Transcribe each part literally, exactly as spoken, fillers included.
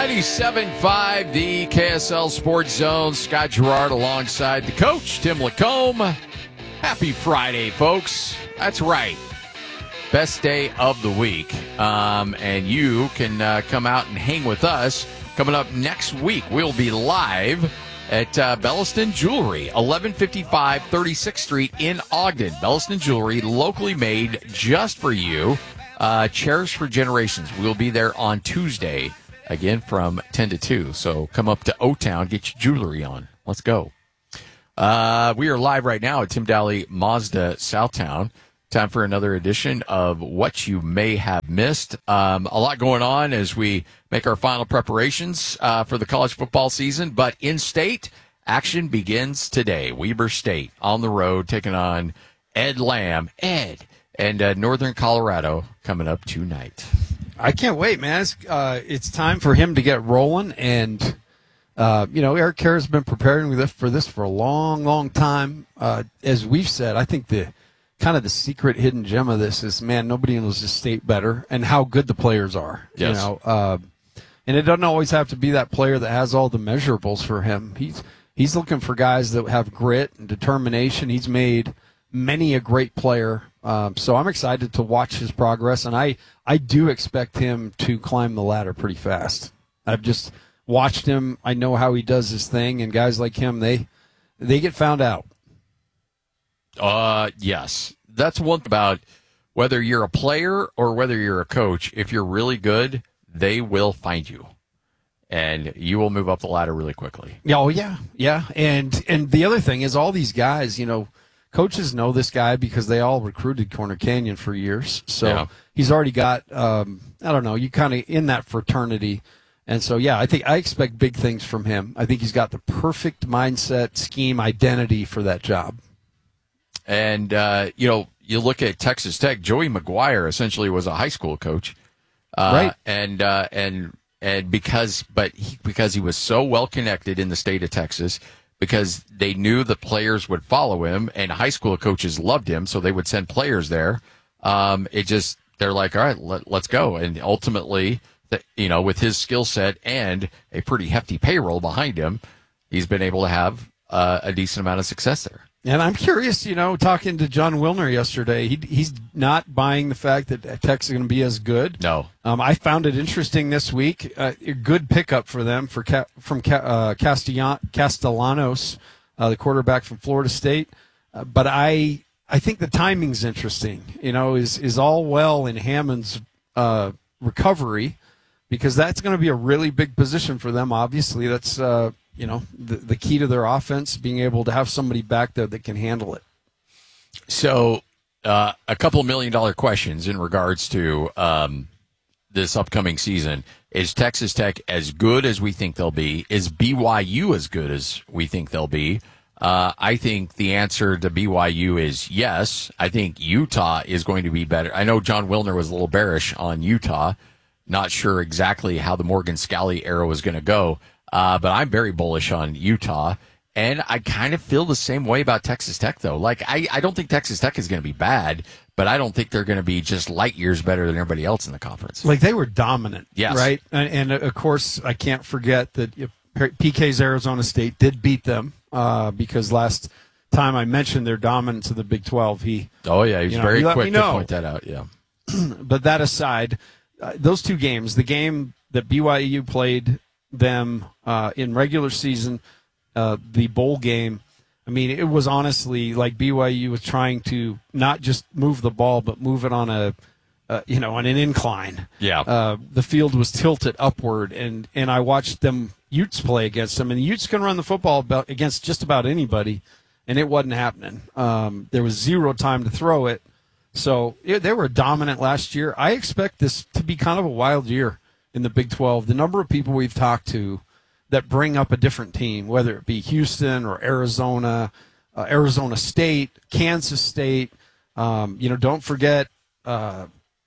ninety-seven point five, the K S L Sports Zone. Scott Gerard alongside the coach, Tim Lacombe. Happy Friday, folks. That's right. Best day of the week. Um, and you can uh, come out and hang with us. Coming up next week, we'll be live at uh, Belliston Jewelry, eleven fifty-five thirty-sixth Street in Ogden. Belliston Jewelry, locally made just for you. Uh, cherished for generations. We'll be there on Tuesday, again, from ten to two. So come up to O-Town, get your jewelry on. Let's go. Uh, we are live right now at Tim Daly Mazda Southtown. Time for another edition of What You May Have Missed. Um, a lot going on as we make our final preparations uh, for the college football season. But in-state, action begins today. Weber State on the road taking on Ed Lamb. Ed. And uh, Northern Colorado coming up tonight. I can't wait, man. It's, uh, it's time for him to get rolling. And, uh, you know, Eric Kerr's been preparing with this, for this for a long, long time. Uh, as we've said, I think the kind of the secret hidden gem of this is, man, nobody knows the state better and how good the players are. Yes. You know, uh, and it doesn't always have to be that player that has all the measurables for him. He's he's looking for guys that have grit and determination. He's made many a great player. Um, so I'm excited to watch his progress, and I, I do expect him to climb the ladder pretty fast. I've just watched him. I know how he does his thing, and guys like him, they they get found out. Uh, yes. That's one thing about whether you're a player or whether you're a coach. If you're really good, they will find you, and you will move up the ladder really quickly. Oh, yeah, yeah. And, and the other thing is all these guys, you know, coaches know this guy because they all recruited Corner Canyon for years. So yeah. He's already got, um, I don't know, you kind of in that fraternity. And so, yeah, I think I expect big things from him. I think he's got the perfect mindset, scheme, identity for that job. And, uh, you know, you look at Texas Tech, Joey McGuire essentially was a high school coach. Uh, right. And, uh, and, and because, but he, because he was so well connected in the state of Texas, because they knew the players would follow him, and high school coaches loved him, so they would send players there. Um, it just, they're like, all right, let, let's go. And ultimately, the, you know, with his skill set and a pretty hefty payroll behind him, he's been able to have uh, a decent amount of success there. And I'm curious, you know, talking to John Wilner yesterday, he, he's not buying the fact that Tech's going to be as good. No. Um, I found it interesting this week. Uh, a good pickup for them for Ca- from Ca- uh, Castellan- Castellanos, uh, the quarterback from Florida State. Uh, but I I think the timing's interesting. You know, is is all well in Hammond's uh, recovery, because that's going to be a really big position for them. Obviously, that's uh, you know the, the key to their offense, being able to have somebody back there that can handle it. So, uh, a couple of million dollar questions in regards to um, this upcoming season. Is Texas Tech as good as we think they'll be? Is B Y U as good as we think they'll be? Uh, I think the answer to B Y U is yes. I think Utah is going to be better. I know John Wilner was a little bearish on Utah. Not sure exactly how the Morgan Scalley era was going to go, uh, but I'm very bullish on Utah. And I kind of feel the same way about Texas Tech, though. Like, I, I don't think Texas Tech is going to be bad, but I don't think they're going to be just light years better than everybody else in the conference. Like, they were dominant, yes. Right? And, and, of course, I can't forget that P K's Arizona State did beat them uh, because last time I mentioned their dominance of the Big twelve, he Oh, yeah, he was you know, very he quick to point that out, yeah. But that aside, uh, those two games, the game that B Y U played them uh, in regular season, Uh, the bowl game, I mean, it was honestly like B Y U was trying to not just move the ball, but move it on a, uh, you know, on an incline. Yeah. Uh, the field was tilted upward, and, and I watched them Utes play against them, and the Utes can run the football about, against just about anybody, and it wasn't happening. Um, there was zero time to throw it, so it, they were dominant last year. I expect this to be kind of a wild year in the Big twelve. The number of people we've talked to that bring up a different team, whether it be Houston or Arizona, uh, Arizona State, Kansas State. Um, you know, don't forget uh,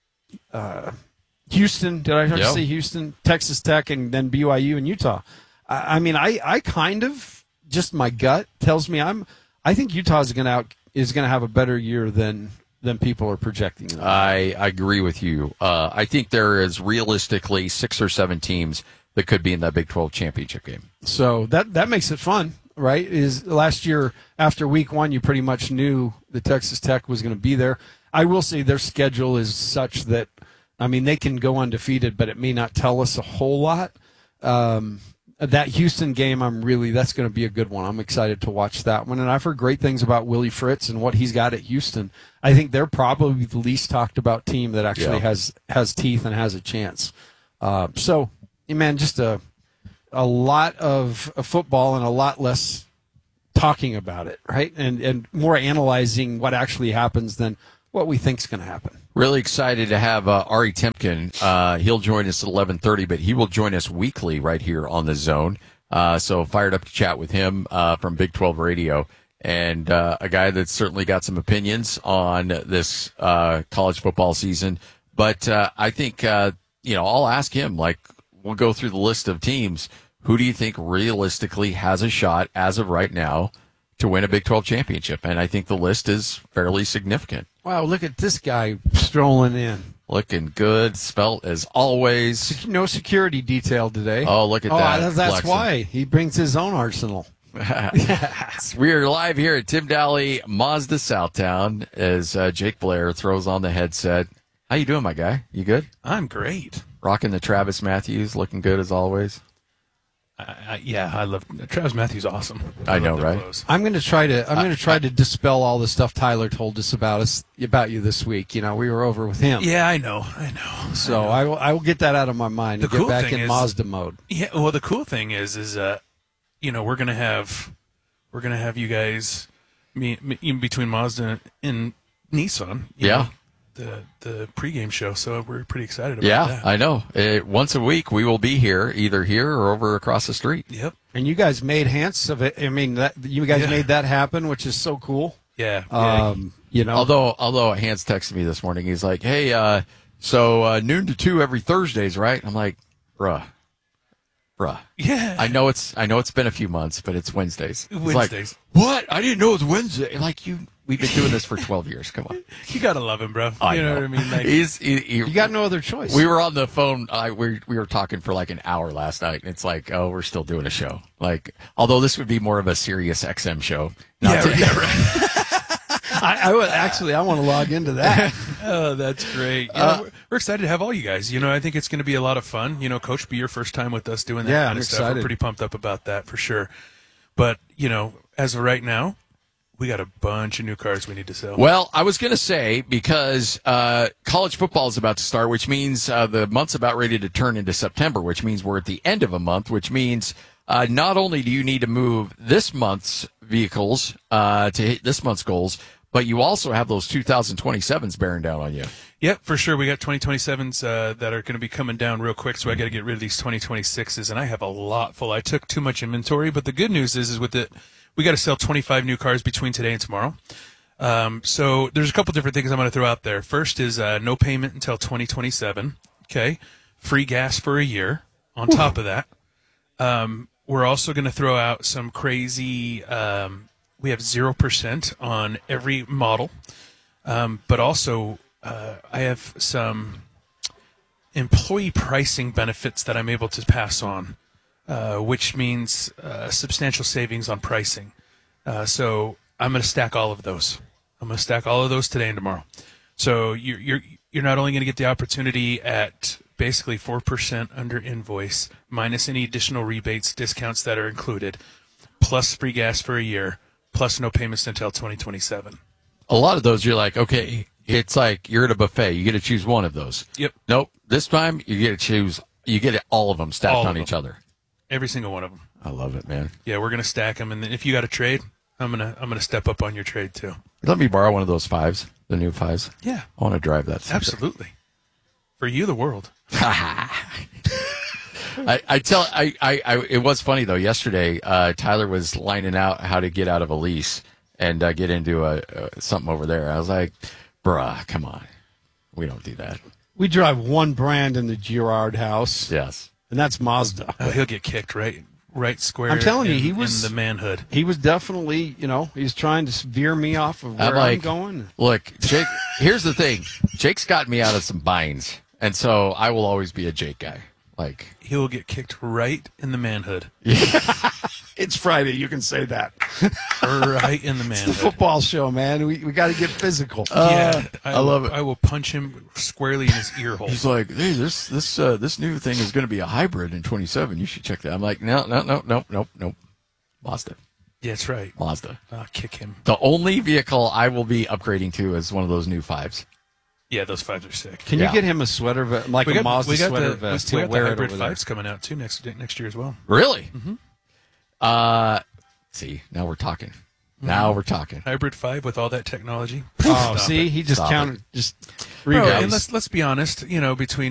uh, Houston. Did I yep. say Houston? Texas Tech, and then B Y U and Utah. I, I mean, I, I kind of just my gut tells me I'm. I think Utah is going to is going to have a better year than than people are projecting. I, I agree with you. Uh, I think there is realistically six or seven teams that could be in that Big twelve championship game. So that that makes it fun, right? Is last year after week one, you pretty much knew the Texas Tech was going to be there. I will say their schedule is such that, I mean, they can go undefeated, but it may not tell us a whole lot. Um, that Houston game, I'm really, that's going to be a good one. I'm excited to watch that one. And I've heard great things about Willie Fritz and what he's got at Houston. I think they're probably the least talked about team that actually Yeah. has, has teeth and has a chance. Uh, so, man, just a, a lot of, of football and a lot less talking about it, right? And, and more analyzing what actually happens than what we think is going to happen. Really excited to have uh, Ari Timken. Uh, he'll join us at eleven thirty, but he will join us weekly right here on the Zone. Uh, so fired up to chat with him uh, from Big twelve Radio, and uh, a guy that's certainly got some opinions on this uh, college football season. But uh, I think, uh, you know, I'll ask him, like, we'll go through the list of teams. Who do you think realistically has a shot as of right now to win a Big twelve championship? And I think the list is fairly significant. Wow, look at this guy strolling in. Looking good, spelt as always. No security detail today. Oh, look at oh, that. That's, that's flexing. why. He brings his own arsenal. We are live here at Tim Daly Mazda Southtown as uh, Jake Blair throws on the headset. How you doing, my guy? You good? I'm great. Rocking the Travis Matthews, looking good as always. I, I, yeah, I love Travis Matthews. Awesome. I know, love their right? clothes. I'm going to try to. I'm I- going to try to dispel all the stuff Tyler told us about us about you this week. You know, we were over with him. Yeah, I know. I know. So I, know. I will. I will get that out of my mind The and get cool back thing in is- Mazda mode. yeah. Well, the cool thing is, is uh, you know, we're gonna have, we're gonna have you guys, me, me in between Mazda and Nissan. you Yeah. know, the the pregame show. So we're pretty excited about Yeah, that. I know. Uh, once a week we will be here, either here or over across the street. Yep. And you guys made hints of it. I mean, that you guys Yeah. made that happen, which is so cool. Yeah. yeah. Um, you know, Although, although Hans texted me this morning, he's like, "Hey, uh, so uh, noon to two every Thursdays, right?" I'm like, "Bruh, bruh." yeah. I know it's I know it's been a few months, but it's Wednesdays. He's like, Wednesdays. what? I didn't know it was Wednesday. Like you, we've been doing this for twelve years. Come on. You gotta love him, bro. I you know, know. what I mean? Like, He's he, he, you got no other choice. we were on the phone. I, we we were talking for like an hour last night. And it's like, oh, we're still doing a show. Like, although this would be more of a Sirius X M show. Not yeah, to- yeah, right. I, I would actually. I want to log into that. Oh, that's great. You Uh, know, we're, we're excited to have all you guys. You know, I think it's going to be a lot of fun. You know, Coach, be your first time with us doing that Yeah, kind I'm of stuff. excited. We're pretty pumped up about that for sure. But, you know, as of right now, we got a bunch of new cars we need to sell. Well, I was going to say, because uh, college football is about to start, which means uh, the month's about ready to turn into September, which means we're at the end of a month, which means uh, not only do you need to move this month's vehicles uh, to hit this month's goals, but you also have those two thousand twenty-sevens bearing down on you. Yep, for sure. We got twenty twenty-sevens uh, that are going to be coming down real quick, so I got to get rid of these twenty twenty-sixes, and I have a lot full. I took too much inventory, but the good news is, is with it, we got to sell twenty-five new cars between today and tomorrow. Um, so there's a couple different things I'm going to throw out there. First is uh, no payment until twenty twenty-seven. Okay, free gas for a year. On top of that, um, we're also going to throw out some crazy. Um, we have zero percent on every model, um, but also. Uh, I have some employee pricing benefits that I'm able to pass on, uh, which means uh, substantial savings on pricing. Uh, so I'm going to stack all of those. I'm going to stack all of those today and tomorrow. So you're you're you're not only going to get the opportunity at basically four percent under invoice, minus any additional rebates, discounts that are included, plus free gas for a year, plus no payments until twenty twenty-seven. A lot of those, you're like, okay, it's like you're at a buffet. You get to choose one of those. Yep. Nope. This time you get to choose. You get all of them stacked All of on them. each other. Every single one of them. I love it, man. Yeah, we're gonna stack them, and then if you got a trade, I'm gonna I'm gonna step up on your trade too. Let me borrow one of those fives, the new fives. Yeah, I want to drive that. someday. absolutely. For you, the world. I, I tell I, I, I it was funny though. Yesterday, uh, Tyler was lining out how to get out of a lease and uh, get into a, uh, something over there. I was like, "Bruh, come on, we don't do that." We drive one brand in the Girard house, Yes, and that's Mazda. Oh, he'll get kicked right, right square. I'm telling you, in- he was- in the manhood. He was definitely, you know, he's trying to veer me off of where I'm like, I'm going. look, Jake. Here's the thing: Jake's got me out of some binds, and so I will always be a Jake guy. Like, He will get kicked right in the manhood. It's Friday. You can say that. Right in the It's manhood. the football show, man. We we got to get physical. Yeah, I will- love it. I will punch him squarely in his ear hole. he's like, hey, this this uh, this new thing is going to be a hybrid in twenty-seven. You should check that. I'm like, no, no, no, no, no, no. Mazda. Yeah, that's right. Mazda. I'll kick him. The only vehicle I will be upgrading to is one of those new fives. Yeah, those fives are sick. Can Yeah. you get him a sweater, ve- like a Mazda sweater the, vest? we He'll got the wear it hybrid over there. fives coming out too next next year as well. Really? Mm-hmm. Uh, see, now we're talking. Now we're talking. Hybrid five with all that technology. Oh, Stop see, it. he just Stop counted. Just Bro, read and let's let's be honest. You know, between